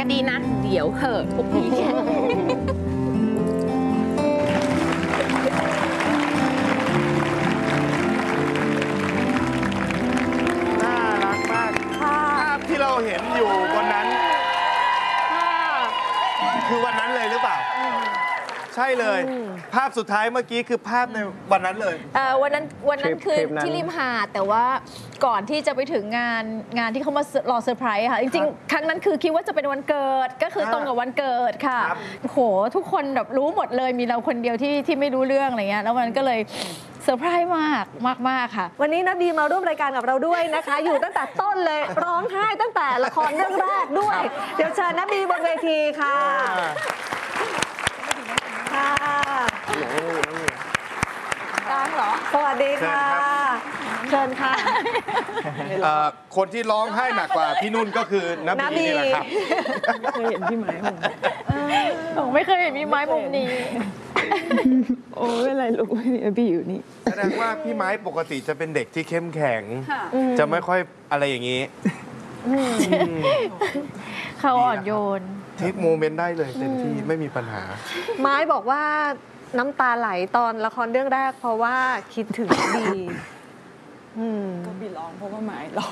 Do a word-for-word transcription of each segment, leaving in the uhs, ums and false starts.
ดีนะเดี๋ยวเหอะพวกพี่แค่น่ารักมากภาพที่เราเห็นอยู่วันนั้นคือวันนั้นเลยหรือเปล่าใช่เลยภาพสุดท้ายเมื่อกี้คือภาพในวันนั้นเลยเอ่อวันนั้นวันนั้นคือที่ริมหาดแต่ว่าก่อนที่จะไปถึงงานงานที่เขามารอเซอร์ไพรส์ค่ะจริงๆครั้งนั้นคือคิดว่าจะเป็นวันเกิดก็คือตรงกับวันเกิดค่ะโหทุกคนแบบรู้หมดเลยมีเราคนเดียวที่ที่ไม่รู้เรื่องอะไรเงี้ยแล้วมันก็เลยเซอร์ไพรส์มากมากมากค่ะวันนี้นะบีมาร่วมรายการกับเราด้วยนะคะ อยู่ตั้งแต่ต้นเลยร้องไห้ตั้งแต่ละครเรื่องแรกด้วย เดี๋ยวเชิญนะบีบนเวทีค่ะค่ะกลางเหรอสวัสดีค่ะเชิญค่ะเอ่อคนที่ร้องไห้หนักกว่าพี่นุ่นก็คือนับบีนี่แหละครับเคยเห็นพี่ไม้ผมผมไม่เคยเห็นมีไม้มุมนี้โอ้ไม่เป็นไรลูกไม่มีพี่อยู่นี่แสดงว่าพี่ไม้ปกติจะเป็นเด็กที่เข้มแข็ง จะไม่ค่อยอะไรอย่างนี้เขาอ่อนโยนเทคโมเมนต์ได้เลยเต็มที่ไม่มีปัญหาไม้บอกว่าน้ำตาไหลตอนละครเรื่องแรกเพราะว่าคิดถึงบีอืมก็บีร้องเพราะว่าไม้ร้อง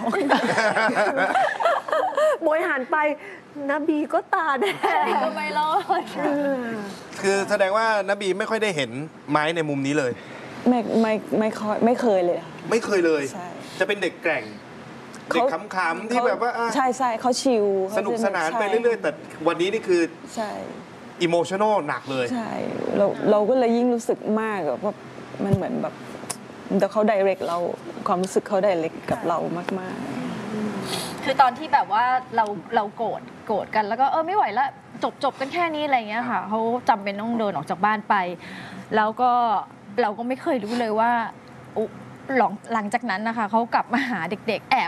บวยหันไปนะบีก็ตาแดงก็ไม่รอดคือแสดงว่านบีไม่ค่อยได้เห็นไม้ในมุมนี้เลยไม่ไม่ไม่ค่อยไม่เคยเลยค่ะไม่เคยเลยใช่จะเป็นเด็กแกร่ง เด็กขำๆที่แบบว่าอ่ะใช่ใช่เขาชิลสนุกสนานไปเรื่อยๆ แต่วันนี้นี่คือใช่อิโมชันอลหนักเลยใช่เราเราก็เลยยิ่งรู้สึกมากอะว่ามันเหมือนแบบแต่เขาไดเรกเราความรู้สึกเขาไดเรกกับเรามากๆคือตอนที่แบบว่าเราเราโกรธโกรธกันแล้วก็เออไม่ไหวแล้วจบจบกันแค่นี้อะไรเงี้ยค่ะเขาจำเป็นต้องเดินออกจากบ้านไป แล้วก็เราก็ไม่เคยรู้เลยว่าอุ๊หลังหลังจากนั้นนะคะเขากลับมาหาเด็กๆแอบ